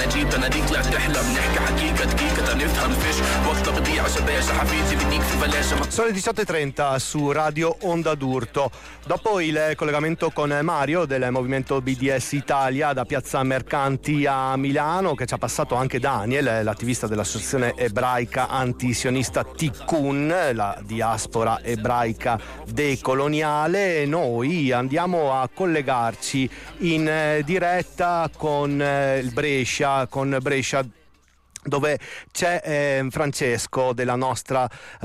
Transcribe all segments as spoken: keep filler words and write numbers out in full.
انا جيت انا ديك لا تحلم نحكي حقيقه دقيقه نفهم فيش وقت بضيع شباشة حفيدي بديك في بلاشه. Sono le diciotto e trenta su Radio Onda d'Urto. Dopo il collegamento con Mario del movimento B D S Italia da Piazza Mercanti a Milano, che ci ha passato anche Daniel, l'attivista dell'associazione ebraica antisionista Tikkun, la diaspora ebraica decoloniale, noi andiamo a collegarci in diretta con il Brescia, con Brescia, dove c'è eh, Francesco della nostra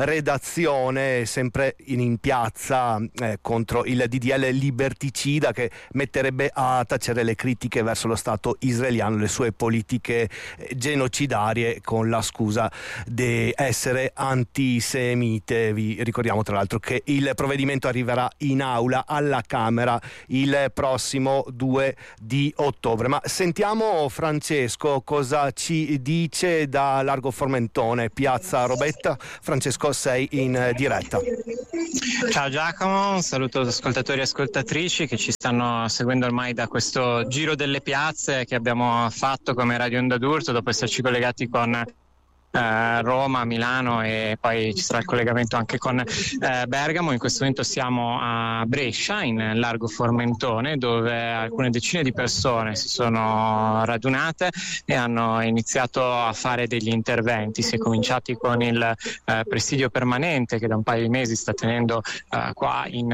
redazione, sempre in, in piazza eh, contro il D D L liberticida che metterebbe a tacere le critiche verso lo Stato israeliano, le sue politiche eh, genocidarie, con la scusa di essere antisemite. Vi ricordiamo tra l'altro che il provvedimento arriverà in aula alla Camera il prossimo due di ottobre. Ma sentiamo Francesco cosa ci dice da Largo Formentone, Piazza Robetta. Francesco, sei in diretta. Ciao Giacomo, un saluto ad ascoltatori e ascoltatrici che ci stanno seguendo ormai da questo giro delle piazze che abbiamo fatto come Radio Onda d'Urto, dopo esserci collegati con Uh, Roma, Milano, e poi ci sarà il collegamento anche con uh, Bergamo. In questo momento siamo a Brescia, in Largo Formentone, dove alcune decine di persone si sono radunate e hanno iniziato a fare degli interventi. Si è cominciati con il uh, presidio permanente che da un paio di mesi sta tenendo uh, qua in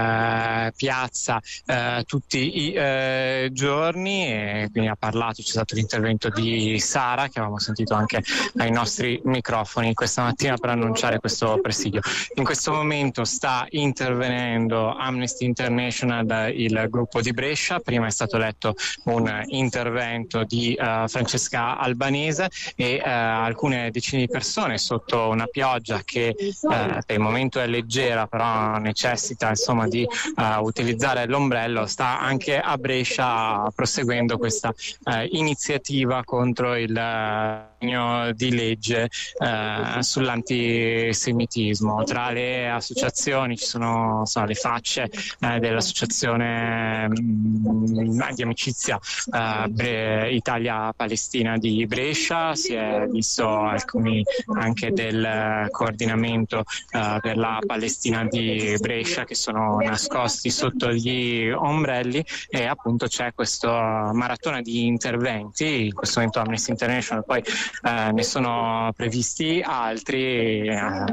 uh, piazza uh, tutti i uh, giorni, e quindi ha parlato, c'è stato l'intervento di Sara che avevamo sentito anche ai nostri microfoni questa mattina per annunciare questo presidio. In questo momento sta intervenendo Amnesty International, il gruppo di Brescia. Prima è stato letto un intervento di uh, Francesca Albanese e uh, alcune decine di persone sotto una pioggia che uh, per il momento è leggera, però necessita insomma di uh, utilizzare l'ombrello. Sta anche a Brescia proseguendo questa uh, iniziativa contro il uh, di legge eh, sull'antisemitismo. Tra le associazioni ci sono, sono le facce eh, dell'associazione mh, di amicizia eh, Italia-Palestina di Brescia, si è visto alcuni anche del coordinamento eh, per la Palestina di Brescia che sono nascosti sotto gli ombrelli, e appunto c'è questo maratona di interventi. In questo momento Amnesty International, poi Eh, ne sono previsti altri eh,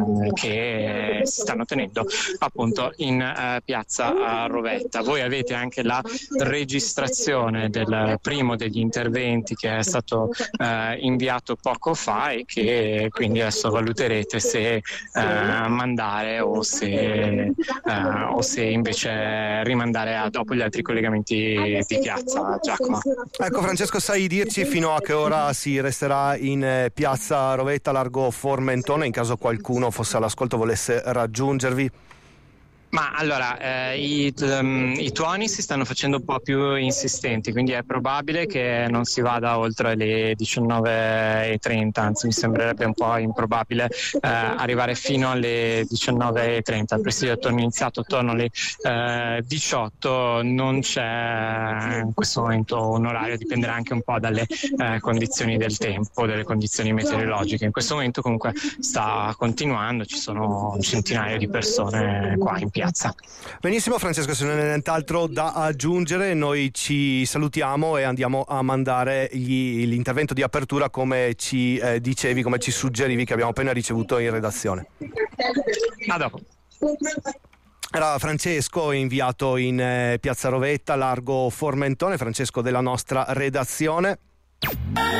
che si stanno tenendo appunto in eh, piazza Rovetta. Voi avete anche la registrazione del primo degli interventi che è stato eh, inviato poco fa, e che quindi adesso valuterete se eh, mandare o se, eh, o se invece rimandare a dopo gli altri collegamenti di piazza. Giacomo. Ecco Francesco, sai dirci fino a che ora si resterà in piazza Rovetta, Largo Formentone, in caso qualcuno fosse all'ascolto volesse raggiungervi? Ma allora, eh, i, um, i tuoni si stanno facendo un po' più insistenti, quindi è probabile che non si vada oltre le diciannove e trenta, anzi mi sembrerebbe un po' improbabile eh, arrivare fino alle diciannove e trenta. Il presidio è iniziato attorno alle eh, diciotto, non c'è in questo momento un orario, dipenderà anche un po' dalle eh, condizioni del tempo, delle condizioni meteorologiche. In questo momento comunque sta continuando, ci sono centinaia di persone qua in piazza. Benissimo Francesco, se non è nient'altro da aggiungere noi ci salutiamo e andiamo a mandare gli, l'intervento di apertura come ci eh, dicevi, come ci suggerivi, che abbiamo appena ricevuto in redazione. A dopo. Era Francesco, inviato in eh, piazza Rovetta, Largo Formentone, Francesco della nostra redazione.